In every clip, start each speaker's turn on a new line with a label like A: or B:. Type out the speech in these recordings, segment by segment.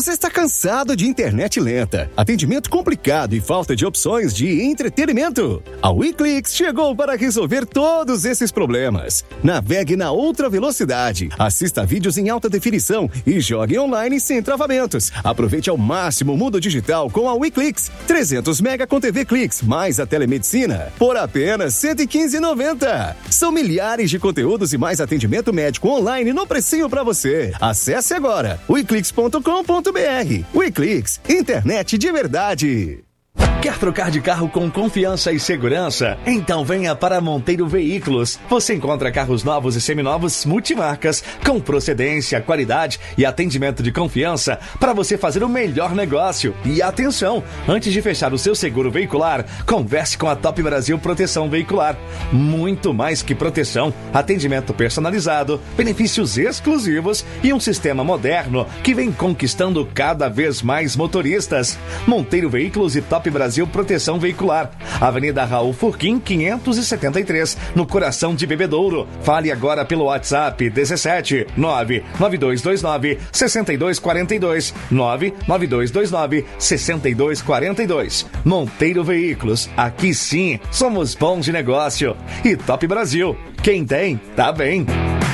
A: Você está cansado de internet lenta, atendimento complicado e falta de opções de entretenimento? A WeClix chegou para resolver todos esses problemas. Navegue na outra velocidade, assista vídeos em alta definição e jogue online sem travamentos. Aproveite ao máximo o mundo digital com a WeClix. 300 mega com TV Clix, mais a telemedicina, por apenas R$ 115,90. São milhares de conteúdos e mais atendimento médico online no precinho para você. Acesse agora weclix.com.br. WeClix, internet de verdade.
B: Quer trocar de carro com confiança e segurança? Então venha para Monteiro Veículos. Você encontra carros novos e seminovos multimarcas, com procedência, qualidade e atendimento de confiança para você fazer o melhor negócio. E atenção, antes de fechar o seu seguro veicular, converse com a Top Brasil Proteção Veicular. Muito mais que proteção, atendimento personalizado, benefícios exclusivos e um sistema moderno que vem conquistando cada vez mais motoristas. Monteiro Veículos e Top Brasil Proteção Veicular, Avenida Raul Furquim 573, no coração de Bebedouro. Fale agora pelo WhatsApp 17 99229 6242 99229 6242. Monteiro Veículos, aqui sim somos bons de negócio. E Top Brasil, quem tem, tá bem.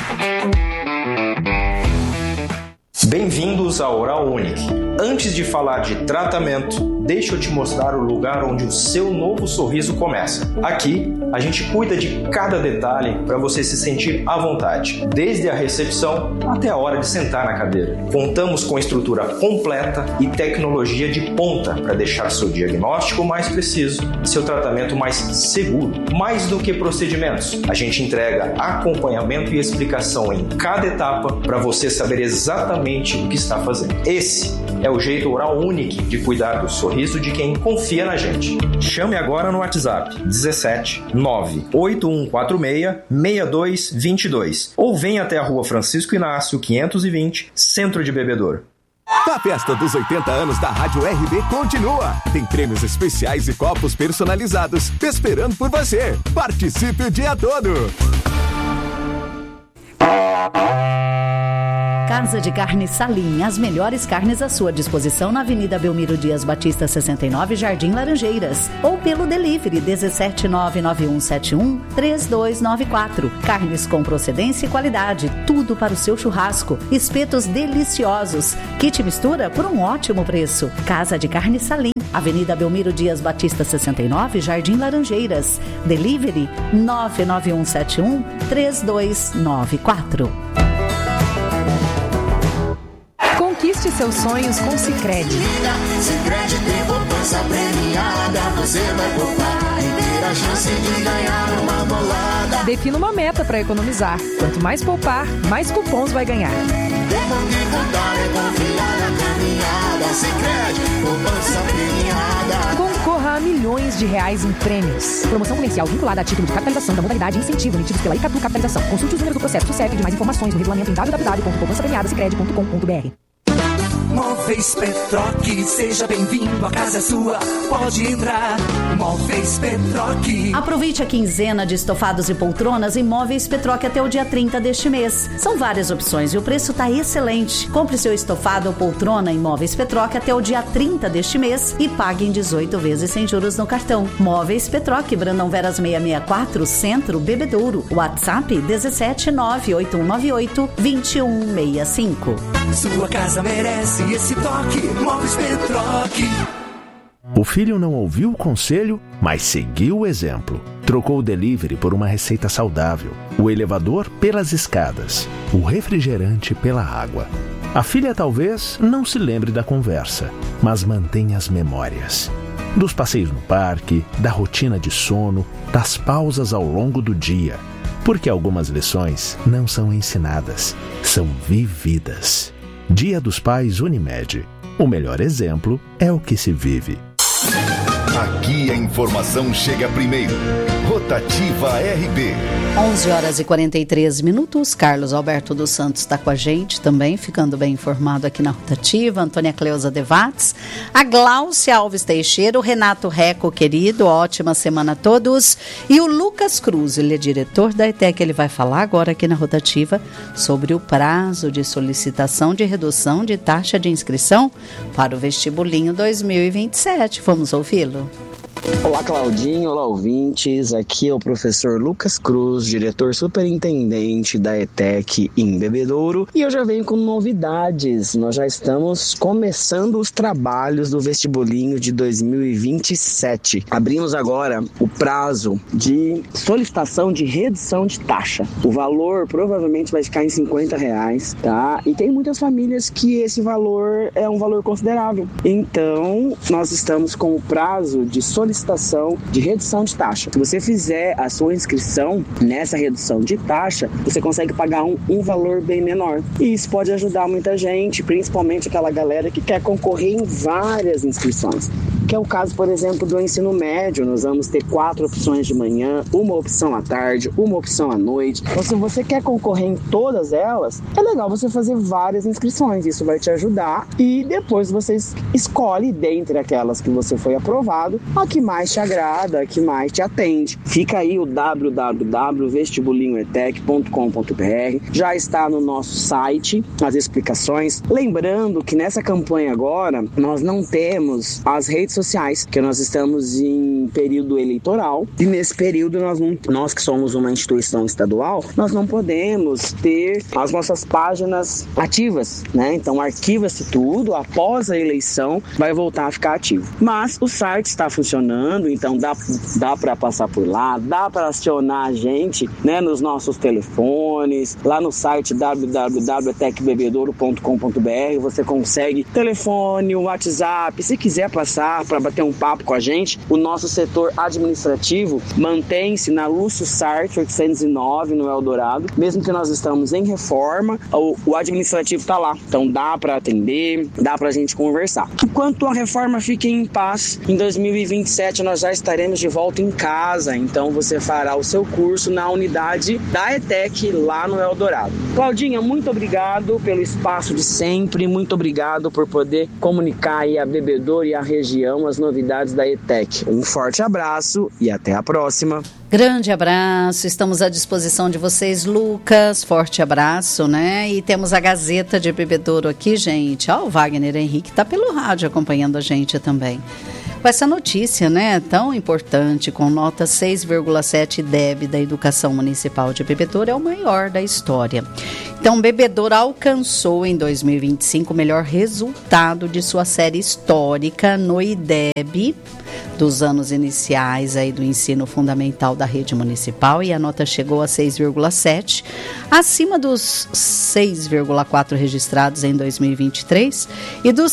C: Bem-vindos à Oral Unique. Antes de falar de tratamento, deixa eu te mostrar o lugar onde o seu novo sorriso começa. Aqui, a gente cuida de cada detalhe para você se sentir à vontade, desde a recepção até a hora de sentar na cadeira. Contamos com estrutura completa e tecnologia de ponta para deixar seu diagnóstico mais preciso e seu tratamento mais seguro. Mais do que procedimentos, a gente entrega acompanhamento e explicação em cada etapa para você saber exatamente o que está fazendo. Esse é o jeito Oral Unique de cuidar do sorriso de quem confia na gente. Chame agora no WhatsApp 17 98146 6222 ou venha até a Rua Francisco Inácio 520, Centro de Bebedouro.
D: A festa dos 80 anos da Rádio RB continua. Tem prêmios especiais e copos personalizados esperando por você. Participe o dia todo.
E: Casa de Carne Salim, as melhores carnes à sua disposição na Avenida Belmiro Dias Batista 69, Jardim Laranjeiras, ou pelo delivery 17991713294. Carnes com procedência e qualidade, tudo para o seu churrasco. Espetos deliciosos, kit mistura por um ótimo preço. Casa de Carne Salim, Avenida Belmiro Dias Batista 69, Jardim Laranjeiras. Delivery 991713294.
F: Conquiste seus sonhos com Sicredi.
G: Sicredi tem poupança premiada. Você vai poupar e ter a chance de ganhar uma bolada.
F: Defina uma meta para economizar. Quanto mais poupar, mais cupons vai ganhar.
G: Tempo de contar é confiar na caminhada. Sicredi, poupança premiada.
F: Concorra a milhões de reais em prêmios. Promoção comercial vinculada a título de capitalização da modalidade incentivo emitidos pela Icatu Capitalização. Consulte os números do processo do CEP de mais informações no regulamento em www.poupançapremiadasicredi.com.br.
H: Móveis Petroc, seja bem-vindo, a casa é sua, pode entrar. Móveis Petroc.
E: Aproveite a quinzena de estofados e poltronas em Móveis Petroc até o dia 30 deste mês. São várias opções e o preço está excelente. Compre seu estofado ou poltrona em Móveis Petroc até o dia 30 deste mês e pague em 18 vezes sem juros no cartão. Móveis Petroc, Brandão Veras 664, Centro, Bebedouro. WhatsApp 17 98198 2165.
H: Sua casa merece esse toque, Móveis Petroc.
I: O filho não ouviu o conselho, mas seguiu o exemplo. Trocou o delivery por uma receita saudável, o elevador pelas escadas, o refrigerante pela água. A filha talvez não se lembre da conversa, mas mantém as memórias. Dos passeios no parque, da rotina de sono, das pausas ao longo do dia. Porque algumas lições não são ensinadas, são vividas. Dia dos Pais Unimed. O melhor exemplo é o que se vive.
J: Aqui a informação chega primeiro. Rotativa RB.
E: 11h43. Carlos Alberto dos Santos está com a gente também, ficando bem informado aqui na Rotativa. Antônia Cleusa Devates, a Gláucia Alves Teixeira, o Renato Reco, querido, ótima semana a todos. E o Lucas Cruz, ele é diretor da ETEC, ele vai falar agora aqui na Rotativa sobre o prazo de solicitação de redução de taxa de inscrição para o vestibulinho 2027. Vamos ouvi-lo?
K: Olá, Claudinho, olá, ouvintes. Aqui é o professor Lucas Cruz, diretor superintendente da ETEC em Bebedouro, e eu já venho com novidades. Nós já estamos começando os trabalhos do vestibulinho de 2027. Abrimos agora o prazo de solicitação de redução de taxa. O valor provavelmente vai ficar em R$50, tá? E tem muitas famílias que esse valor é um valor considerável. Então, nós estamos com o prazo de solicitação de redução de taxa. Se você fizer a sua inscrição nessa redução de taxa, você consegue pagar um valor bem menor. E isso pode ajudar muita gente, principalmente aquela galera que quer concorrer em várias inscrições. Que é o caso, por exemplo, do ensino médio. Nós vamos ter 4 opções de manhã, uma opção à tarde, uma opção à noite. Então, se você quer concorrer em todas elas, é legal você fazer várias inscrições. Isso vai te ajudar e depois você escolhe dentre aquelas que você foi aprovado a que mais te agrada, a que mais te atende. Fica aí o www.vestibulinhoetec.com.br. Já está no nosso site as explicações. Lembrando que nessa campanha agora nós não temos as redes sociais, porque nós estamos em período eleitoral e nesse período nós que somos uma instituição estadual, nós não podemos ter as nossas páginas ativas, né? Então arquiva-se tudo, após a eleição vai voltar a ficar ativo. Mas o site está funcionando, então dá para passar por lá, dá para acionar a gente, né, nos nossos telefones, lá no site www.etecbebedouro.com.br você consegue telefone, WhatsApp, se quiser passar para bater um papo com a gente. O nosso setor administrativo mantém-se na Lúcio Sartre 809 no Eldorado, mesmo que nós estamos em reforma, o administrativo está lá, então dá para atender, dá para a gente conversar. Enquanto a reforma fique em paz, em 2027 nós já estaremos de volta em casa, então você fará o seu curso na unidade da ETEC lá no Eldorado. Claudinha, muito obrigado pelo espaço de sempre, muito obrigado por poder comunicar aí a Bebedouro e a região as novidades da ETEC. Um forte abraço e até a próxima.
E: Grande abraço, estamos à disposição de vocês, Lucas, forte abraço, né? E temos a Gazeta de Bebedouro aqui, gente. Ó, o Wagner Henrique tá pelo rádio acompanhando a gente também. Com essa notícia, né, tão importante, com nota 6,7 IDEB da Educação Municipal de Bebedouro, é o maior da história. Então, Bebedouro alcançou em 2025 o melhor resultado de sua série histórica no IDEB dos anos iniciais aí do ensino fundamental da rede municipal, e a nota chegou a 6,7, acima dos 6,4 registrados em 2023 e dos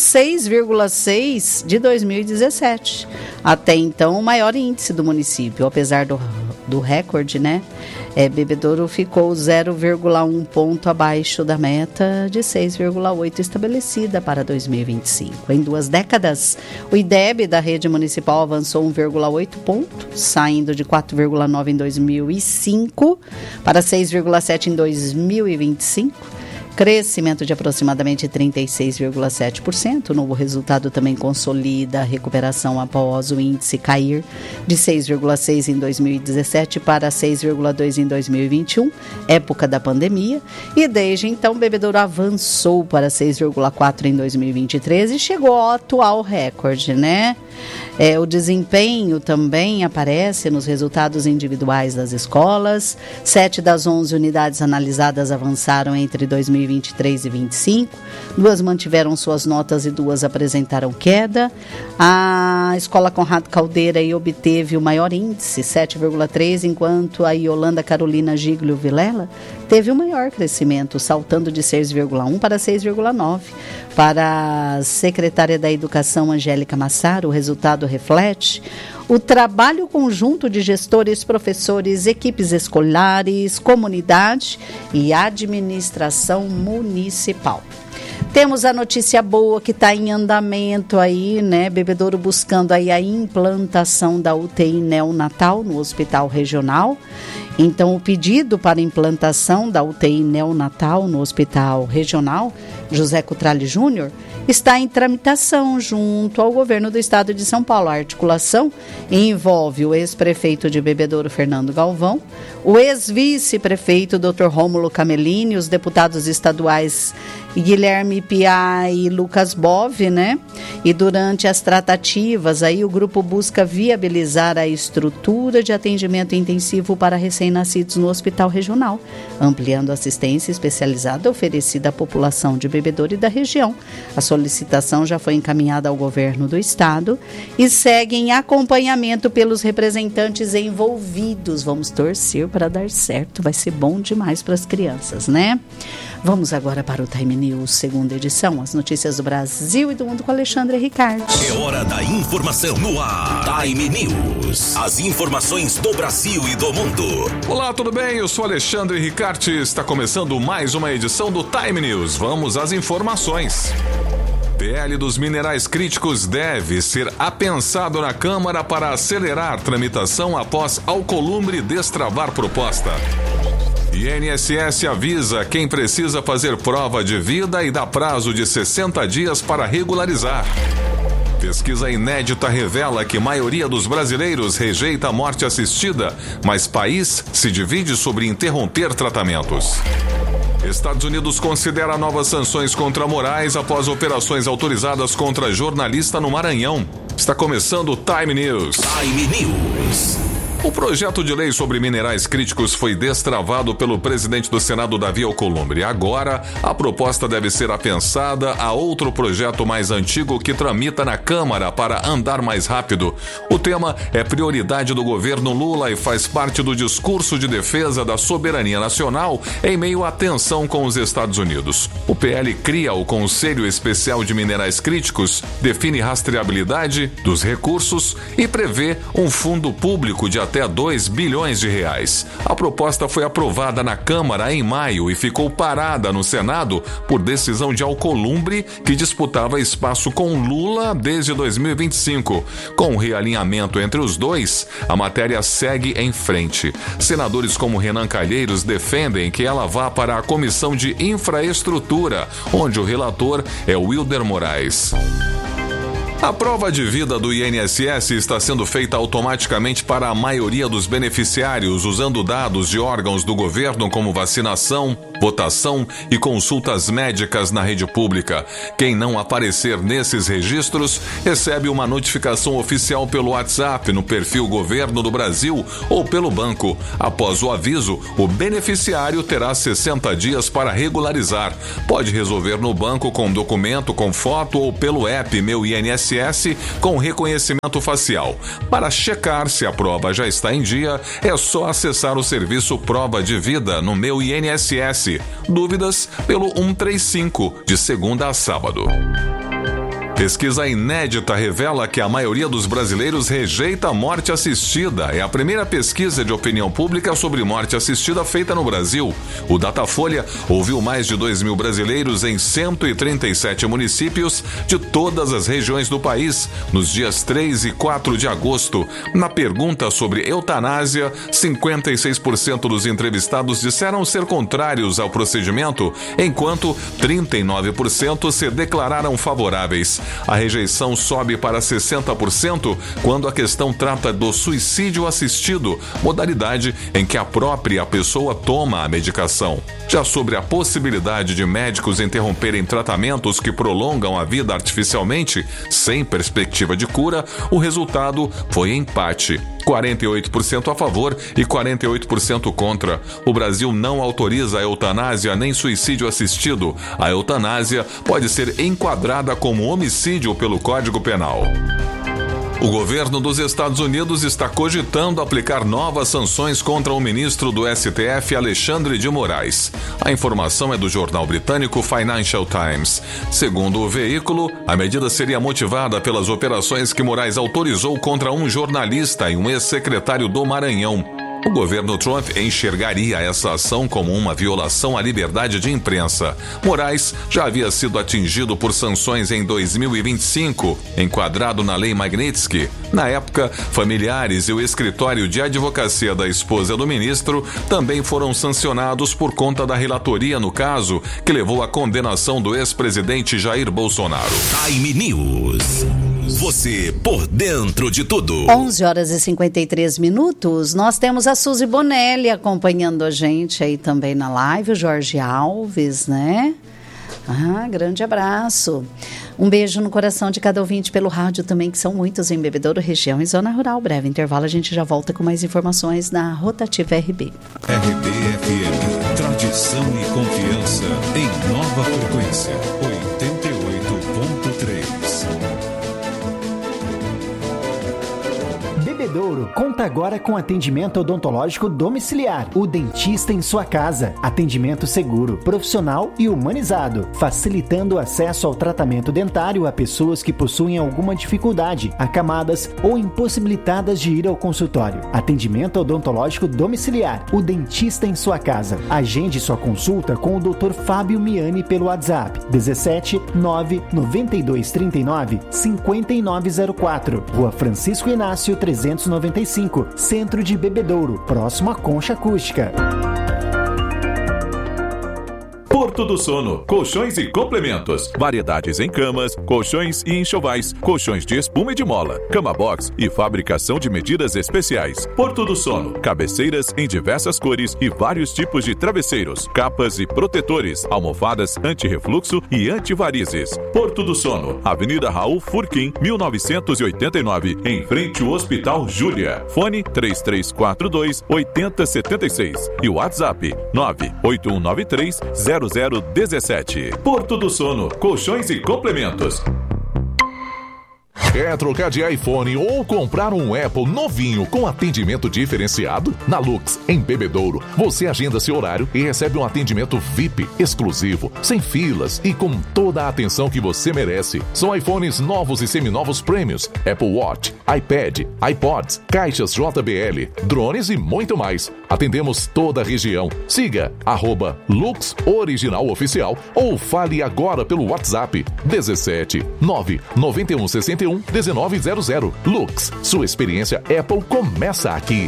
E: 6,6 de 2017. Até então, o maior índice do município, apesar do recorde, né? Bebedouro ficou 0,1 ponto abaixo da meta de 6,8 estabelecida para 2025. Em 2 décadas, o IDEB da rede municipal avançou 1,8 ponto, saindo de 4,9 em 2005 para 6,7 em 2025. Crescimento de aproximadamente 36,7%. O novo resultado também consolida a recuperação após o índice cair de 6,6 em 2017 para 6,2 em 2021, época da pandemia. E desde então, Bebedouro avançou para 6,4 em 2023 e chegou ao atual recorde, né? O desempenho também aparece nos resultados individuais das escolas. 7 das 11 unidades analisadas avançaram entre 2023 e 2025. 2 mantiveram suas notas e 2 apresentaram queda. A Escola Conrado Caldeira obteve o maior índice, 7,3, enquanto a Yolanda Carolina Giglio Vilela teve o maior crescimento, saltando de 6,1 para 6,9. Para a secretária da Educação, Angélica Massaro, o resultado reflete o trabalho conjunto de gestores, professores, equipes escolares, comunidade e administração municipal. Temos a notícia boa que está em andamento aí, né? Bebedouro buscando aí a implantação da UTI neonatal no Hospital Regional. Então, o pedido para implantação da UTI neonatal no Hospital Regional José Cutrale Júnior está em tramitação junto ao governo do estado de São Paulo. A articulação envolve o ex-prefeito de Bebedouro, Fernando Galvão, o ex-vice-prefeito, Dr. Rômulo Camelini, os deputados estaduais Guilherme Piá e Lucas Bove, né? E durante as tratativas, aí o grupo busca viabilizar a estrutura de atendimento intensivo para recém-nascidos no Hospital Regional, ampliando a assistência especializada oferecida à população de Bebedouro e da região. A solicitação já foi encaminhada ao governo do estado e segue em acompanhamento pelos representantes envolvidos. Vamos torcer para dar certo, vai ser bom demais para as crianças, né? Vamos agora para o Time News, segunda edição, as notícias do Brasil e do mundo com Alexandre Ricardo.
L: É hora da informação no ar. Time News, as informações do Brasil e do mundo.
M: Olá, tudo bem? Eu sou Alexandre Ricardo, está começando mais uma edição do Time News. Vamos às informações. PL dos minerais críticos deve ser apensado na Câmara para acelerar tramitação após Alcolumbre destravar proposta. INSS avisa quem precisa fazer prova de vida e dá prazo de 60 dias para regularizar. Pesquisa inédita revela que a maioria dos brasileiros rejeita a morte assistida, mas país se divide sobre interromper tratamentos. Estados Unidos considera novas sanções contra Moraes após operações autorizadas contra jornalista no Maranhão. Está começando o Time News.
L: Time News.
M: O projeto de lei sobre minerais críticos foi destravado pelo presidente do Senado, Davi Alcolumbre. Agora, a proposta deve ser apensada a outro projeto mais antigo que tramita na Câmara para andar mais rápido. O tema é prioridade do governo Lula e faz parte do discurso de defesa da soberania nacional em meio à tensão com os Estados Unidos. O PL cria o Conselho Especial de Minerais Críticos, define rastreabilidade dos recursos e prevê um fundo público de até 2 bilhões de reais. A proposta foi aprovada na Câmara em maio e ficou parada no Senado por decisão de Alcolumbre, que disputava espaço com Lula desde 2025. Com o realinhamento entre os dois, a matéria segue em frente. Senadores como Renan Calheiros defendem que ela vá para a Comissão de Infraestrutura, onde o relator é Wilder Moraes. A prova de vida do INSS está sendo feita automaticamente para a maioria dos beneficiários, usando dados de órgãos do governo como vacinação, votação e consultas médicas na rede pública. Quem não aparecer nesses registros recebe uma notificação oficial pelo WhatsApp no perfil Governo do Brasil ou pelo banco. Após o aviso, o beneficiário terá 60 dias para regularizar. Pode resolver no banco com documento, com foto ou pelo app Meu INSS com reconhecimento facial. Para checar se a prova já está em dia, é só acessar o serviço Prova de Vida no Meu INSS. Dúvidas pelo 135, de segunda a sábado. Pesquisa inédita revela que a maioria dos brasileiros rejeita a morte assistida. É a primeira pesquisa de opinião pública sobre morte assistida feita no Brasil. O Datafolha ouviu mais de 2 mil brasileiros em 137 municípios de todas as regiões do país, nos dias 3 e 4 de agosto. Na pergunta sobre eutanásia, 56% dos entrevistados disseram ser contrários ao procedimento, enquanto 39% se declararam favoráveis. A rejeição sobe para 60% quando a questão trata do suicídio assistido, modalidade em que a própria pessoa toma a medicação. Já sobre a possibilidade de médicos interromperem tratamentos que prolongam a vida artificialmente, sem perspectiva de cura, o resultado foi empate. 48% a favor e 48% contra. O Brasil não autoriza a eutanásia nem suicídio assistido. A eutanásia pode ser enquadrada como homicídio pelo Código Penal. O governo dos Estados Unidos está cogitando aplicar novas sanções contra o ministro do STF, Alexandre de Moraes. A informação é do jornal britânico Financial Times. Segundo o veículo, a medida seria motivada pelas operações que Moraes autorizou contra um jornalista e um ex-secretário do Maranhão. O governo Trump enxergaria essa ação como uma violação à liberdade de imprensa. Moraes já havia sido atingido por sanções em 2025, enquadrado na Lei Magnitsky. Na época, familiares e o escritório de advocacia da esposa do ministro também foram sancionados por conta da relatoria no caso, que levou à condenação do ex-presidente Jair Bolsonaro.
L: Time News. Você por dentro de tudo.
E: 11 horas e 53 minutos. Nós temos a Suzy Bonelli acompanhando a gente aí também na live, o Jorge Alves, né? Grande abraço. Um beijo no coração de cada ouvinte pelo rádio também, que são muitos em Bebedouro, região e zona rural. Breve intervalo, a gente já volta com mais informações na Rotativa RB.
N: RB-FM, tradição e confiança em nova frequência, 88.3.
O: Bebedouro conta agora com atendimento odontológico domiciliar. O dentista em sua casa. Atendimento seguro, profissional e humanizado, facilitando o acesso ao tratamento dentário a pessoas que possuem alguma dificuldade, acamadas ou impossibilitadas de ir ao consultório. Atendimento odontológico domiciliar. O dentista em sua casa. Agende sua consulta com o Dr. Fábio Miani pelo WhatsApp 17 992 39 5904. Rua Francisco Inácio 395, Centro de Bebedouro, próximo à Concha Acústica.
P: Porto do Sono, colchões e complementos, variedades em camas, colchões e enxovais, colchões de espuma e de mola, cama box e fabricação de medidas especiais. Porto do Sono, cabeceiras em diversas cores e vários tipos de travesseiros, capas e protetores, almofadas anti-refluxo e anti-varizes. Porto do Sono, Avenida Raul Furquim, 1989, em frente ao Hospital Júlia. Fone 3342-8076 e WhatsApp 98193-0017. Porto do Sono, colchões e complementos.
Q: Quer trocar de iPhone ou comprar um Apple novinho com atendimento diferenciado? Na Lux, em Bebedouro, você agenda seu horário e recebe um atendimento VIP, exclusivo, sem filas e com toda a atenção que você merece. São iPhones novos e seminovos prêmios, Apple Watch, iPad, iPods, caixas JBL, drones e muito mais. Atendemos toda a região. Siga @Lux Original Oficial ou fale agora pelo WhatsApp 17 991 61 1900. Lux, sua experiência Apple começa aqui.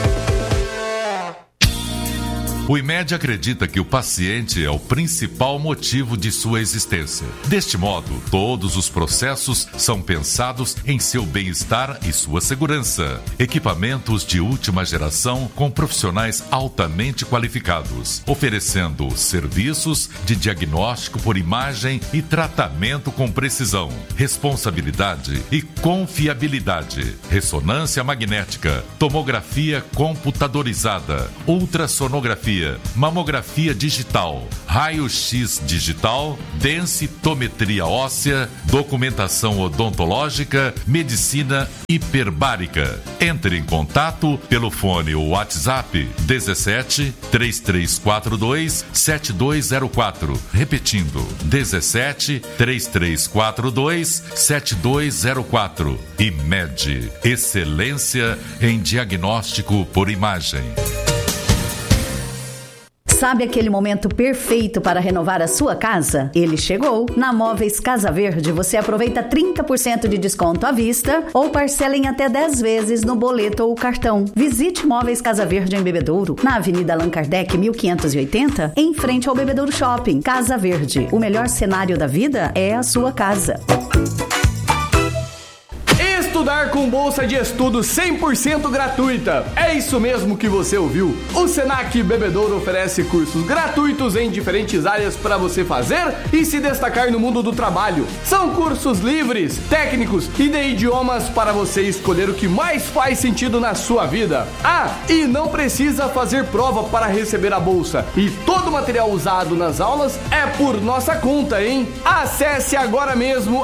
R: O IMED acredita que o paciente é o principal motivo de sua existência. Deste modo, todos os processos são pensados em seu bem-estar e sua segurança. Equipamentos de última geração com profissionais altamente qualificados, oferecendo serviços de diagnóstico por imagem e tratamento com precisão, responsabilidade e confiabilidade. Ressonância magnética, tomografia computadorizada, ultrassonografia, mamografia digital, raio-x digital, densitometria óssea, documentação odontológica, medicina hiperbárica. Entre em contato pelo fone ou WhatsApp 17 3342 7204. Repetindo, 17 3342 7204. IMED, excelência em diagnóstico por imagem.
E: Sabe aquele momento perfeito para renovar a sua casa? Ele chegou. Na Móveis Casa Verde, você aproveita 30% de desconto à vista ou parcela em até 10 vezes no boleto ou cartão. Visite Móveis Casa Verde em Bebedouro, na Avenida Allan Kardec, 1580, em frente ao Bebedouro Shopping. Casa Verde, o melhor cenário da vida é a sua casa.
S: Estudar com bolsa de estudo 100% gratuita. É isso mesmo que você ouviu. O Senac Bebedouro oferece cursos gratuitos em diferentes áreas para você fazer e se destacar no mundo do trabalho. São cursos livres, técnicos e de idiomas para você escolher o que mais faz sentido na sua vida. E não precisa fazer prova para receber a bolsa. E todo o material usado nas aulas é por nossa conta, hein? Acesse agora mesmo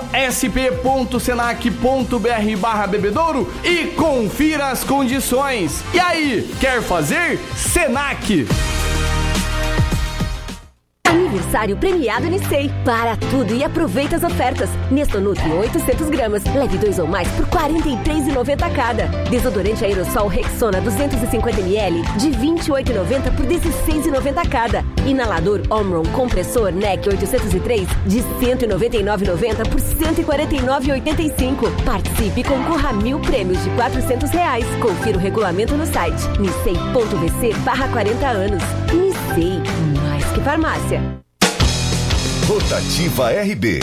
S: sp.senac.br/bebedouro e confira as condições. E aí, quer fazer? Senac!
T: Aniversário premiado Nissei. Para tudo e aproveita as ofertas. Nestonutri 800 gramas. Leve 2 ou mais por R$ 43,90 cada. Desodorante aerossol Rexona 250 ml de R$ 28,90 por R$ 16,90 cada. Inalador Omron compressor NEC 803 de R$ 199,90 por R$ 149,85. Participe e concorra a 1.000 prêmios de R$ 400. Confira o regulamento no site nissei.vc/40 anos. Nissei, mais que farmácia.
J: Rotativa RB.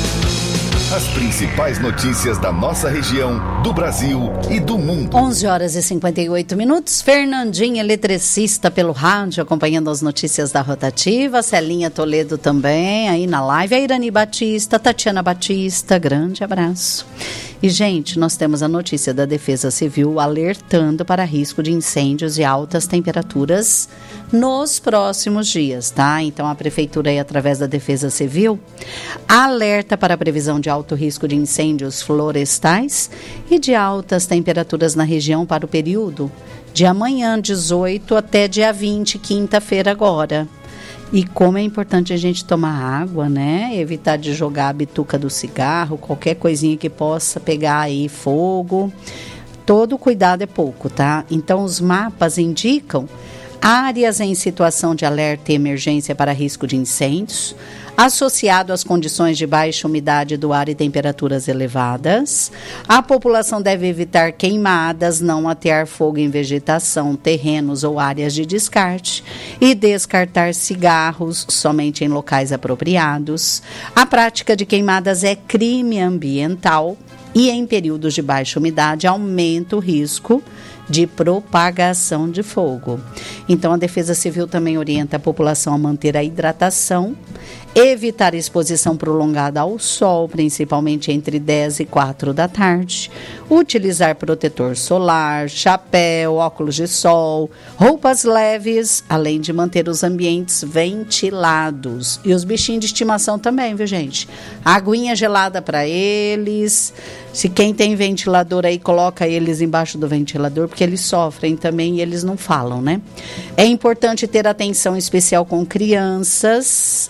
J: As principais notícias da nossa região, do Brasil e do mundo.
E: 11 horas e 58 minutos. Fernandinho, eletricista pelo rádio, acompanhando as notícias da Rotativa. Celinha Toledo também, aí na live. A Irani Batista, Tatiana Batista, grande abraço. E, gente, nós temos a notícia da Defesa Civil alertando para risco de incêndios e altas temperaturas nos próximos dias, tá? Então, a Prefeitura, aí, através da Defesa Civil, alerta para a previsão de alto risco de incêndios florestais e de altas temperaturas na região para o período de amanhã, 18, até dia 20, quinta-feira agora. E como é importante a gente tomar água, né? Evitar de jogar a bituca do cigarro, qualquer coisinha que possa pegar aí fogo. Todo cuidado é pouco, tá? Então, os mapas indicam áreas em situação de alerta e emergência para risco de incêndios, associado às condições de baixa umidade do ar e temperaturas elevadas. A população deve evitar queimadas, não atear fogo em vegetação, terrenos ou áreas de descarte e descartar cigarros somente em locais apropriados. A prática de queimadas é crime ambiental e em períodos de baixa umidade aumenta o risco de propagação de fogo. Então, a Defesa Civil também orienta a população a manter a hidratação, evitar exposição prolongada ao sol, principalmente entre 10 e 4 da tarde, utilizar protetor solar, chapéu, óculos de sol, roupas leves, além de manter os ambientes ventilados. E os bichinhos de estimação também, viu, gente? Aguinha gelada para eles. Se quem tem ventilador aí, coloca eles embaixo do ventilador, porque eles sofrem também e eles não falam, né? É importante ter atenção especial com crianças,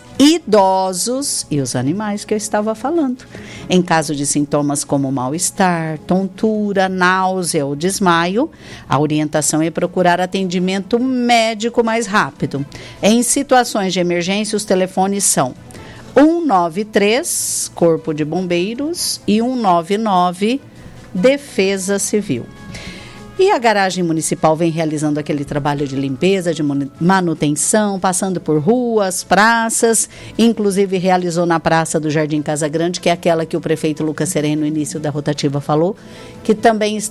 E: idosos e os animais que eu estava falando. Em caso de sintomas como mal-estar, tontura, náusea ou desmaio, a orientação é procurar atendimento médico mais rápido. Em situações de emergência, os telefones são 193, Corpo de Bombeiros, e 199, Defesa Civil. E a garagem municipal vem realizando aquele trabalho de limpeza, de manutenção, passando por ruas, praças, inclusive realizou na Praça do Jardim Casa Grande, que é aquela que o prefeito Lucas Sereno, no início da Rotativa, falou, que também está